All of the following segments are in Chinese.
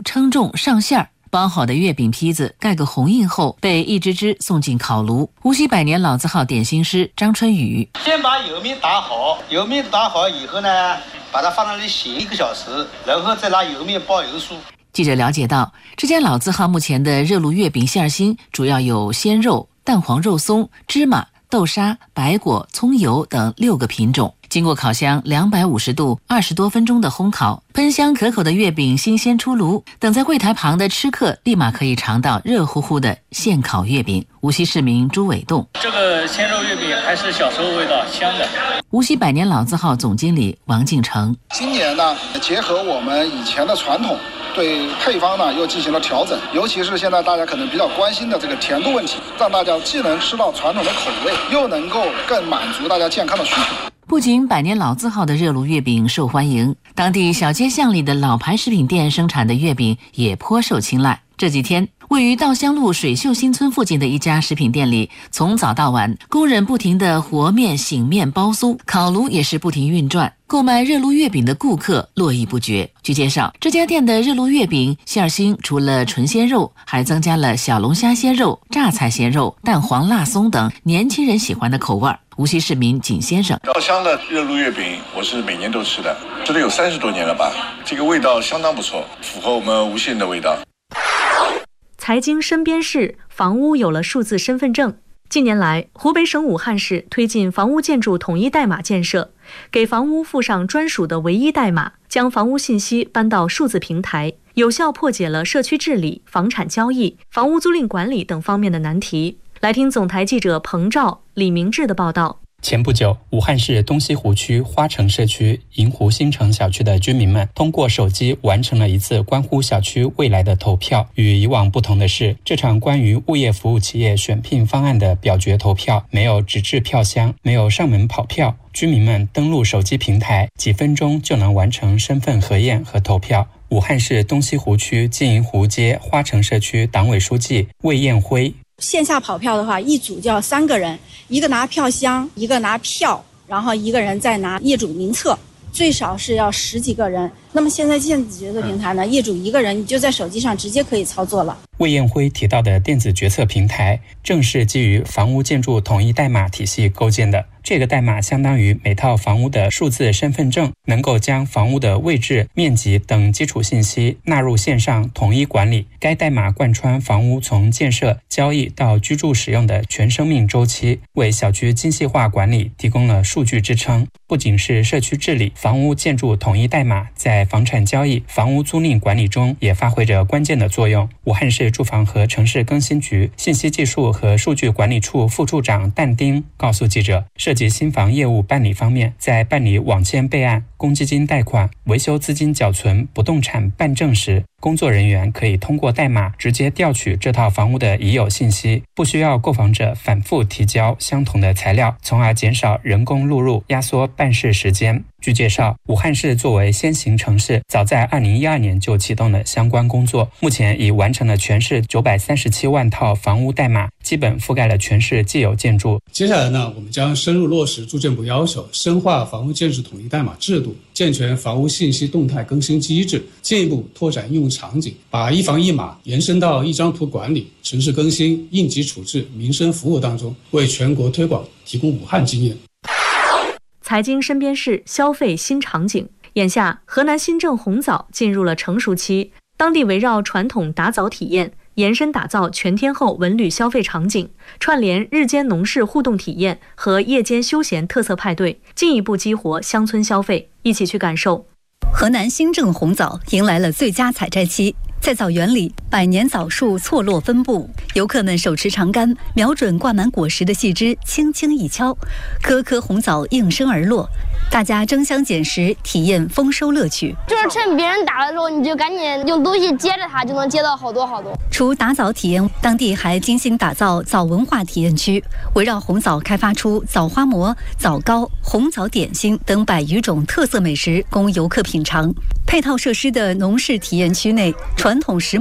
称重上馅儿。包好的月饼坯子盖个红印后，被一只只送进烤炉。无锡百年老字号点心师张春雨： 先把油面打好，油面打好以后呢，把它放那里醒1个小时，然后再拿油面包油酥。 记者了解到，这家老字号目前的热炉月饼馅心主要有鲜肉、蛋黄肉松、芝麻、豆沙、白果、葱油等6个品种。经过烤箱250度20多分钟的烘烤，喷香可口的月饼新鲜出炉，等在柜台旁的吃客立马可以尝到热乎乎的现烤月饼。无锡市民朱伟栋： 这个鲜肉月饼还是小时候味道，香的。 无锡百年老字号总经理王敬成： 今年呢，结合我们以前的传统，对配方呢又进行了调整，尤其是现在大家可能比较关心的这个甜度问题，让大家既能吃到传统的口味，又能够更满足大家健康的需求。 不仅百年老字号的热炉月饼受欢迎，当地小街巷里的老牌食品店生产的月饼也颇受青睐。这几天，位于稻香路水秀新村附近的一家食品店里，从早到晚，工人不停地和面、醒面、包酥，烤炉也是不停运转。购买热炉月饼的顾客络绎不绝。据介绍，这家店的热炉月饼馅心除了纯鲜肉，还增加了小龙虾鲜肉、榨菜鲜肉、蛋黄辣松等年轻人喜欢的口味。无锡市民景先生： 稻香的热炉月饼我是每年都吃的，吃了有30多年了吧，这个味道相当不错，符合我们无锡人的味道。 财经身边事，房屋有了数字身份证。近年来，湖北省武汉市推进房屋建筑统一代码建设，给房屋附上专属的唯一代码，将房屋信息搬到数字平台，有效破解了社区治理、房产交易、房屋租赁管理等方面的难题。来听总台记者彭照、李明志的报道。 前不久，武汉市东西湖区花城社区银湖新城小区的居民们通过手机完成了一次关乎小区未来的投票。与以往不同的是，这场关于物业服务企业选聘方案的表决投票没有纸质票箱，没有上门跑票，居民们登录手机平台，几分钟就能完成身份核验和投票。武汉市东西湖区金银湖街花城社区党委书记魏艳辉： 线下跑票的话，一组就要3个人，一个拿票箱，一个拿票，然后一个人再拿业主名册，最少是要10几个人。那么现在电子决策平台呢，业主1个人你就在手机上直接可以操作了。 魏艳辉提到的电子决策平台，正是基于房屋建筑统一代码体系构建的。这个代码相当于每套房屋的数字身份证，能够将房屋的位置、面积等基础信息纳入线上统一管理。该代码贯穿房屋从建设、交易到居住使用的全生命周期，为小区精细化管理提供了数据支撑。不仅是社区治理，房屋建筑统一代码在房产交易、房屋租赁管理中也发挥着关键的作用。武汉市住房和城市更新局信息技术和数据管理处副处长但丁告诉记者，涉及新房业务办理方面，在办理网签备案、公积金贷款、维修资金缴存、不动产办证时，工作人员可以通过代码直接调取这套房屋的已有信息，不需要购房者反复提交相同的材料，从而减少人工录入，压缩办事时间。据介绍，武汉市作为先行城市，早在2012年就启动了相关工作，目前已完成了全市937万套房屋代码，基本覆盖了全市既有建筑。 接下来呢，我们将深入落实住建部要求，深化房屋建筑统一代码制度，健全房屋信息动态更新机制，进一步拓展应用场景，把一房一码延伸到一张图管理、城市更新、应急处置、民生服务当中，为全国推广提供武汉经验。 财经身边事，消费新场景。眼下，河南新郑红枣进入了成熟期，当地围绕传统打枣体验，延伸打造全天候文旅消费场景，串联日间农事互动体验和夜间休闲特色派对，进一步激活乡村消费。一起去感受。 河南新郑红枣迎来了最佳采摘期，在枣园里，百年枣树错落分布，游客们手持长杆，瞄准挂满果实的细枝，轻轻一敲，颗颗红枣应声而落。大家争相捡拾，体验丰收乐趣。 就是趁别人打的时候，你就赶紧用东西接着它，就能接到好多好多。 除打枣体验，当地还精心打造枣文化体验区，围绕红枣开发出枣花馍、枣糕、红枣点心等100余种特色美食供游客品尝。配套设施的农事体验区内，传统石磨豆浆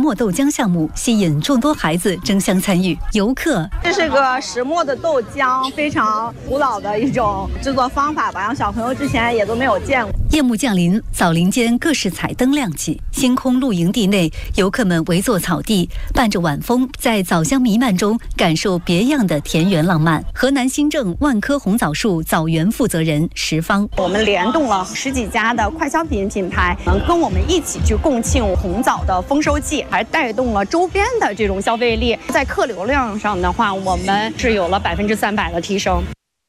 浆项目吸引众多孩子争相参与。游客， 这是个石磨的豆浆，非常古老的一种制作方法吧，让小朋友之前也都没有见过。 夜幕降临，枣林间各式彩灯亮起，星空露营地内，游客们围坐草地，伴着晚风，在枣香弥漫中感受别样的田园浪漫。河南新郑万科红枣树枣园负责人石芳， 我们联动了10几家的快消品品牌，跟我们一起去共庆红枣的丰收季，还带动了周边的这种消费力。在客流量上的话，我们是有了300%的提升。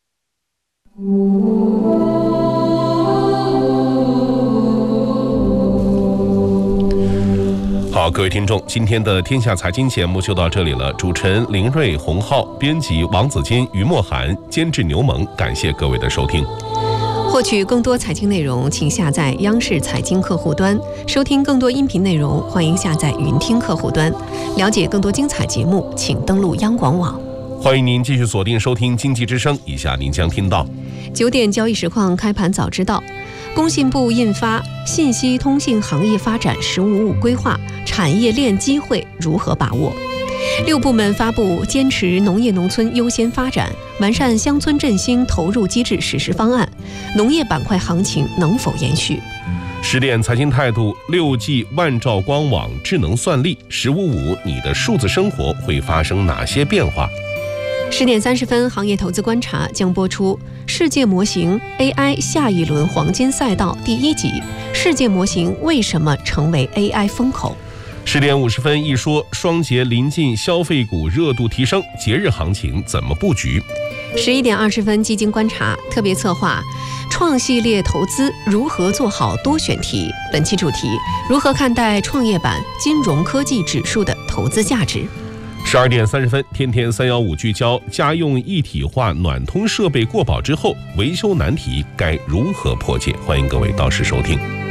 好，各位听众，今天的天下财经节目就到这里了。主持人林瑞、洪浩，编辑王子金、于墨涵，监制牛萌，感谢各位的收听。 获取更多财经内容，请下载央视财经客户端；收听更多音频内容，欢迎下载云听客户端。了解更多精彩节目，请登录央广网。 欢迎您继续锁定收听经济之声，以下您将听到 9点交易实况开盘早知道。工信部印发《信息通信行业发展“十五五”规划》，产业链机会如何把握？6部门发布坚持农业农村优先发展，完善乡村振兴投入机制实施方案，农业板块行情能否延续 ？10点财经态度，6G 万兆光网智能算力，15.5你的数字生活会发生哪些变化 ？10点30分，行业投资观察将播出世界模型 AI 下一轮黄金赛道第1集，世界模型为什么成为 AI 风口 ？10点50分，一说双节临近，消费股热度提升，节日行情怎么布局 ？11点20分，基金观察特别策划创系列投资如何做好多选题，本期主题：如何看待创业板金融科技指数的投资价值 ？12点30分，天天315聚焦家用一体化暖通设备过保之后，维修难题该如何破解？欢迎各位到时收听。